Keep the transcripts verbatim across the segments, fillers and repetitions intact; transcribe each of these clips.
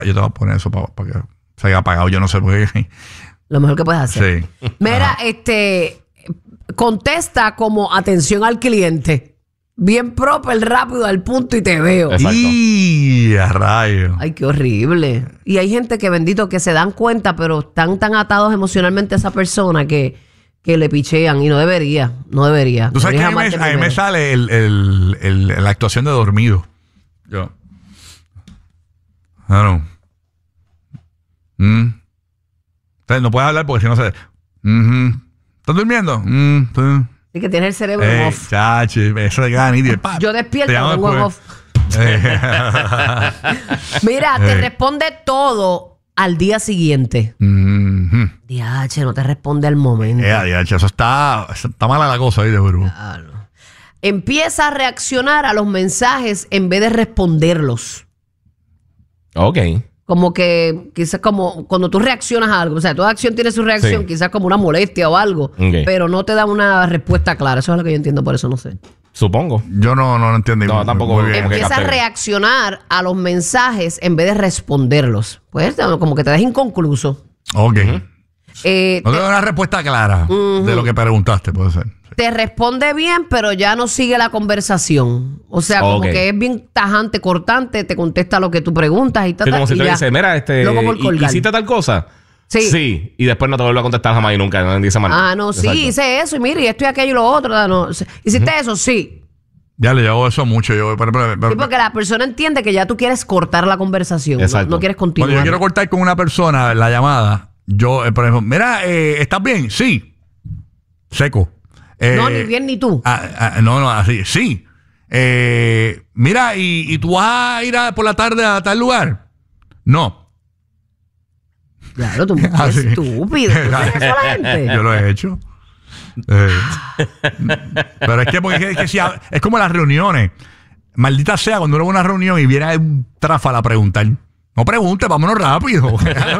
Yo te voy a poner eso para, para que se haya apagado. Yo no sé por qué. Lo mejor que puedes hacer. Sí. Mira, Ajá. este... Contesta como atención al cliente. Bien proper, rápido, al punto y te veo. Exacto. Y a rayo. Ay, qué horrible. Y hay gente que, bendito, que se dan cuenta, pero están tan atados emocionalmente a esa persona que, que le pichean. Y no debería, no debería. Tú sabes que Deberías a mí, me, amarte a mí me primero. sale el, el, el, la actuación de dormido. Yo. Claro. Mm. Entonces no puedes hablar porque si no se... Mm-hmm. ¿Estás durmiendo? Mm, sí. Sí, que tienes el cerebro en Ey, off. chachi, eso de ganas nítido. Pa, Yo despierto, te lo llamo tengo en después. off. Eh. Mira, te Ey. responde todo al día siguiente. Mhm. Diache, no te responde al momento. Eh, adiache, eso está, eso está mala la cosa ahí de Burbu. Claro. Empieza a reaccionar a los mensajes en vez de responderlos. Ok. Como que quizás como cuando tú reaccionas a algo, o sea, toda acción tiene su reacción, Sí. quizás como una molestia o algo, Ok. pero no te da una respuesta clara. Eso es lo que yo entiendo, por eso no sé. Supongo. Yo no, no lo entendí. No, muy- tampoco. muy bien. Como que Empieza a capté. reaccionar a los mensajes en vez de responderlos. Pues como que te deja inconcluso. Ok. Eh, No te te, da una respuesta clara de lo que preguntaste, puede ser. Sí. te responde bien, pero ya no sigue la conversación. O sea, como Ok. que es bien tajante, cortante, te contesta lo que tú preguntas y tal. Sí, como si tú le dices, mira, este, Loco por ¿hi- colgar. ¿hiciste tal cosa? Sí. Sí. Y después no te vuelve a contestar jamás y nunca. No dice mal. Ah, no, sí, Exacto. hice eso y mira, y esto y aquello y lo otro. ah, No. ¿Hiciste eso? Sí. Ya le llevo eso mucho. Yo, pero, pero- pero- Sí, porque la persona entiende que ya tú quieres cortar la conversación. No, Exacto. no quieres continuar. Cuando yo quiero cortar con una persona la llamada, yo, eh, por ejemplo, mira, eh, ¿estás bien? Sí. Seco. Eh, No, ni bien ni tú. ah, ah, no, no, así. Sí. Eh, mira, ¿y, y tú vas a ir a- por la tarde a tal lugar? No. Claro, tú eres Ah, sí. estúpido. ¿Tú haces eso a la gente? Yo lo he hecho. Eh, pero es que, porque es, que, es que si ha- es como las reuniones. Maldita sea, cuando uno va a una reunión y viene un tráfala a preguntar. No pregunte, vámonos rápido.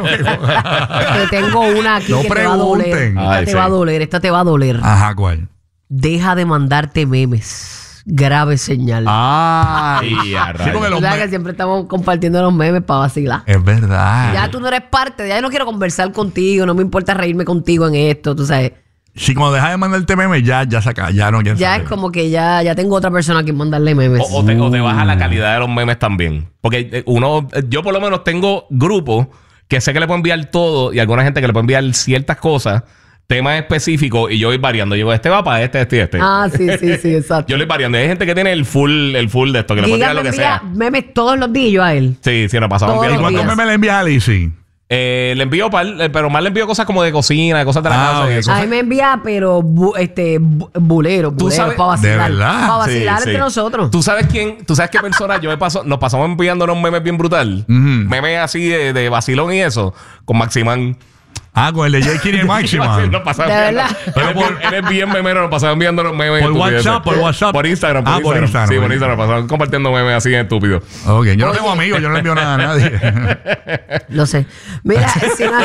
Te tengo una aquí No que te va a doler. pregunten. Esta Ay, te sí. va a doler, esta te va a doler. Ajá, ¿cuál? Deja de mandarte memes. Grave señal. Ah, Y a sí, rayos. porque Tú los sabes me- que siempre estamos compartiendo los memes para vacilar. Es verdad. Ya tú no eres parte, ya yo no quiero conversar contigo, no me importa reírme contigo en esto, tú sabes. Si cuando dejas de mandarte memes, ya, ya saca, ya no quieren Ya saber. es como que ya, ya tengo otra persona a quien mandarle memes. O, o te, o te baja la calidad de los memes también. Porque eh, uno, eh, yo por lo menos tengo grupos que sé que le puedo enviar todo y alguna gente que le puede enviar ciertas cosas, temas específicos, y yo voy variando. Yo digo, este va para este, este y este. Ah, sí, sí, sí, exacto. Yo le voy variando. Hay gente que tiene el full, el full de esto, que le puede Giga enviar me lo que envía sea. memes todos los días yo a él. Sí, sí, nos pasamos Todos ¿Y los enviando. cuántos días. memes le envías a Lizzy? Eh, le envío par, eh, pero más le envío cosas como de cocina, de cosas de la Ah, casa. ok. y eso. A mí me envía, pero bu- este bu- bulero, Tú bulero, sabes- para vacilar. ¿De verdad? Para vacilar Sí, entre sí. nosotros. ¿Tú sabes quién? ¿Tú sabes qué persona? Yo me paso, nos pasamos enviándonos memes bien brutal. Ujú. Memes así de, de vacilón y eso. Con Maximán. Ah, con el de J. Kinney Maxima. Nos pasamos ¿De enviando- verdad? Él es bien- él es bien memero. Nos pasamos enviando los memes. Por estupideces. WhatsApp, por WhatsApp. Por Instagram. Por Ah, por Instagram. Instagram. Sí, por Instagram. Nos pasamos compartiendo memes así estúpidos. Ok, yo no tengo amigos, yo no le envío nada a nadie. Lo sé. Mira, si no,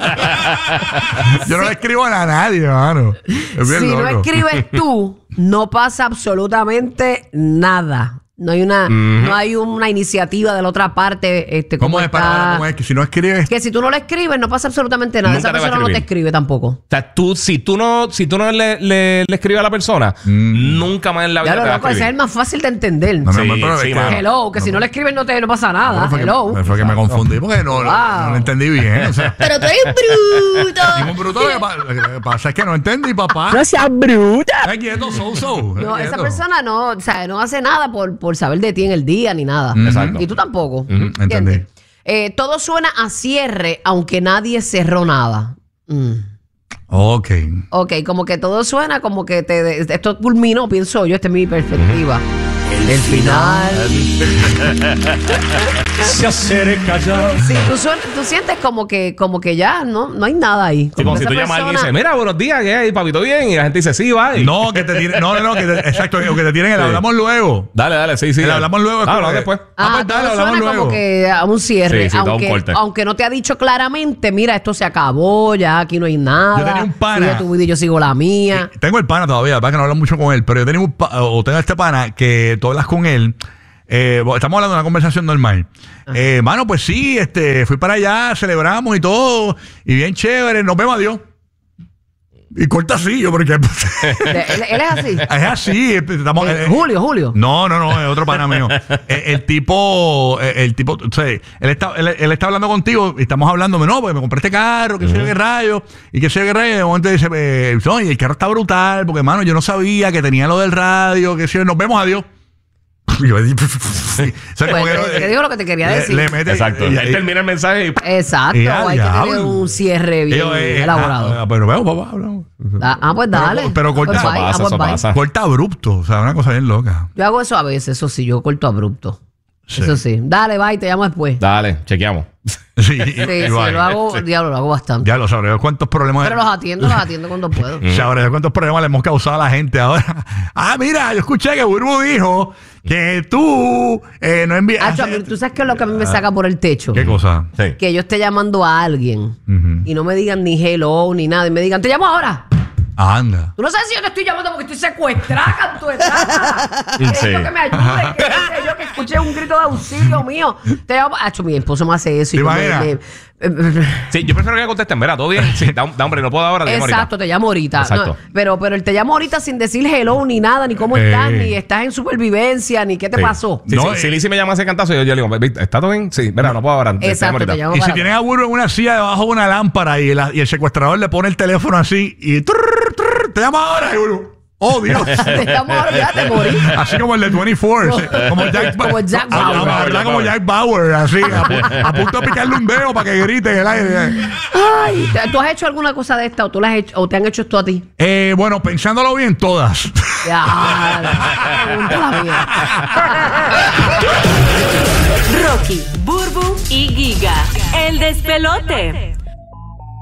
Yo no le escribo a nadie, hermano. Es bien si no loco. escribes tú, no pasa absolutamente nada. No hay una, no hay una iniciativa de la otra parte. Este, ¿Cómo es está. para cómo es que si no escribes? Que si tú no le escribes, no pasa absolutamente nada. Nunca Esa te va a persona no te escribir. escribe tampoco. O sea, tú, si tú no, si tú no le, le, le escribes a la persona, nunca más en la vida Ya lo te va a loco, ese es el escribir. más fácil de entender. No, mi Sí, amor, pero sí, es que- mano. Hello, que si no le escribes no, te, no pasa nada. Bueno, fue que- Hello. fue que me confundí porque no, no, Wow. no lo entendí bien. O sea, Pero tú eres bruto. ningún bruto lo que, pa- lo que pasa es que no entendí, papá. No seas bruta. Está quieto, so, so. No, Está esa quieto. persona no, o sea, no hace nada por, por saber de ti en el día ni nada. Exacto. Y tú tampoco. Ujú, ¿Entiendes? entendí. Eh, todo suena a cierre, aunque nadie cerró nada. Mm. Ok. Ok, como que todo suena como que te, esto culminó, pienso yo, esta es mi perspectiva. El final. Se acerca ya. Sí, tú, suena- tú sientes como que, como que ya no, no hay nada ahí. Sí, como que si esa tú llamas a alguien y persona- dices, mira, buenos días, ¿qué hay, papito? Bien. Y la gente dice, sí, va. Y- No, que te tiren. No, no, no. Que te- exacto. O que te tiren el Sí. hablamos luego. Dale, dale, sí, sí. El dale. hablamos luego. es Ah, como hablamos que- después. Ah, Ah, pues dale, todo hablamos suena luego. como que a un cierre. Sí, sí, todo un aunque, corte. aunque no te ha dicho claramente, mira, esto se acabó, ya aquí no hay nada. Yo tenía un pana. Sigue tu vida y yo sigo la mía. Tengo el pana todavía, para que no hablo mucho con él, pero yo tenía un pa- o tengo este pana que tú hablas con él Eh, estamos hablando de una conversación normal. Eh, mano, pues sí, este, fui para allá, celebramos y todo. Y bien chévere, nos vemos, adiós. Y corta así, yo porque... ¿Él, él es así? Es así. Estamos, Eh, eh, Julio, Julio. No, no, no, es otro pana mío. el, el tipo, el, el tipo, o sea, él está, él, él está hablando contigo y estamos hablando, no, porque me compré este carro, que sé yo qué rayo, y que sé yo qué rayo, y de momento dice, eh, no, y el carro está brutal, porque hermano, yo no sabía que tenía lo del radio, que sé yo, nos vemos, adiós. Y yo, sí. O sea, como Pues, que, te- te digo lo que te quería le- decir. le mete- Exacto. y- Él y- termina el mensaje y... Exacto, Y a hay que tener diablo. un cierre bien yo, eh, elaborado. Ah, pero veo, papá, hablamos. Ah, ah, pues dale. Pero- pero Ah, pues corta- bye, Eso ah, pasa, pues eso bye. pasa. Corta abrupto, o sea, una cosa bien loca. Yo hago eso a veces, eso sí, yo corto abrupto. Sí. Eso sí. Dale, bye, te llamo después. Dale, chequeamos. Sí, y- Sí, sí, igual. lo hago, diablo, lo hago bastante. Ya lo sabré, cuántos problemas. Pero los atiendo, los atiendo cuando puedo. Sabré cuántos problemas le hemos causado a la gente ahora. Ah, mira, yo escuché que Burbu dijo que tú eh, no envías. Acho, a mí, ¿tú sabes qué es lo que a mí me saca por el techo? ¿Qué cosa? Sí. Que yo esté llamando a alguien Ujú. y no me digan ni hello ni nada. Y me digan, te llamo ahora. Ah, anda. Tú no sabes si yo te estoy llamando porque estoy secuestrada, canto de rata. Sí. Necesito que me ayude, que qué sé yo, que escuché un grito de auxilio mío. Te llamo. Acho, mi esposo me hace eso. y ¿Te yo me- imaginas? me- Sí, yo prefiero que contesten. Mira, ¿todo bien? Sí, da, un- da hombre, no puedo ahora, te llamo Exacto, te llamo ahorita. Exacto. No, pero, pero el te llamo ahorita sin decir hello ni nada, ni cómo estás, Eh. ni estás en supervivivencia, ni qué te Sí. pasó. Sí, No, sí, eh. si Lizzy me llama ese cantazo, yo, yo le digo, "¿Viste? ¿Está todo bien? Sí, mira, no puedo ahora. te- te Exacto, llamo te ahorita". llamo Y si para tienen atrás. a Burbu en una silla debajo de una lámpara y, la- y el secuestrador le pone el teléfono así y trrr, trrr, te llama ahora, y Burbu, oh Dios. Te llamo ahora, ya te morí. Así como el de veinticuatro, sí, como Jack, Como Jack a- a- Bauer. a- habla como Jack Bauer, así, a, pu- a punto de picarle un dedo para que grite en el aire. Ay, ¿te- ¿tú has hecho alguna cosa de esta o tú la has hecho o te han hecho esto a ti? Eh, bueno, pensándolo bien, todas. Ya, la pregunta la mía. Rocky, Burbu y Giga. El despelote.